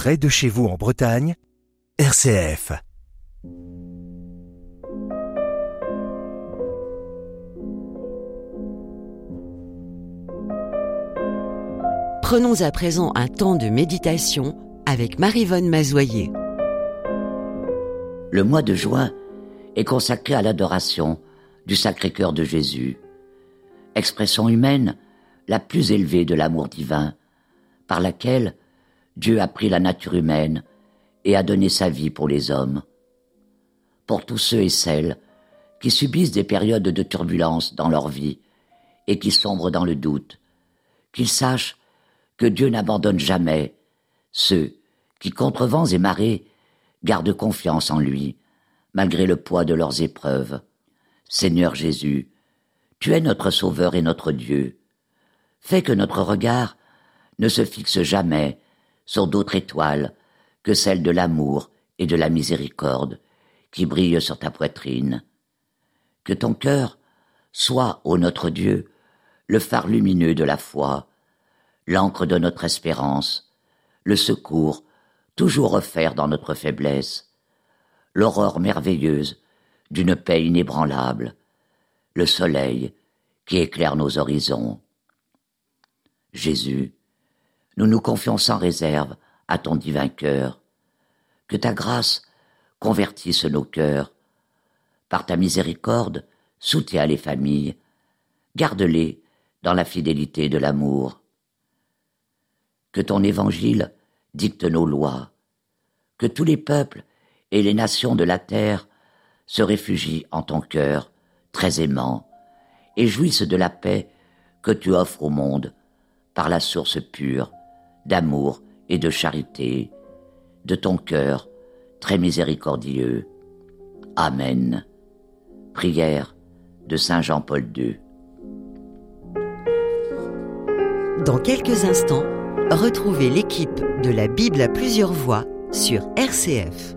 près de chez vous en Bretagne, RCF. Prenons à présent un temps de méditation avec Maryvonne Mazoyer. Le mois de juin est consacré à l'adoration du Sacré-Cœur de Jésus, expression humaine la plus élevée de l'amour divin, par laquelle Dieu a pris la nature humaine et a donné sa vie pour les hommes. Pour tous ceux et celles qui subissent des périodes de turbulence dans leur vie et qui sombrent dans le doute, qu'ils sachent que Dieu n'abandonne jamais ceux qui, contre vents et marées, gardent confiance en lui, malgré le poids de leurs épreuves. Seigneur Jésus, tu es notre Sauveur et notre Dieu. Fais que notre regard ne se fixe jamais sur d'autres étoiles que celles de l'amour et de la miséricorde qui brillent sur ta poitrine. Que ton cœur soit, ô notre Dieu, le phare lumineux de la foi, l'encre de notre espérance, le secours toujours offert dans notre faiblesse, l'aurore merveilleuse d'une paix inébranlable, le soleil qui éclaire nos horizons. Jésus, nous nous confions sans réserve à ton divin cœur. Que ta grâce convertisse nos cœurs. Par ta miséricorde, soutiens les familles, garde-les dans la fidélité de l'amour. Que ton évangile dicte nos lois, que tous les peuples et les nations de la terre se réfugient en ton cœur très aimant et jouissent de la paix que tu offres au monde par la source pure d'amour et de charité de ton cœur très miséricordieux. Amen. Prière de Saint Jean-Paul II. Dans quelques instants, retrouvez l'équipe de la Bible à plusieurs voix sur RCF.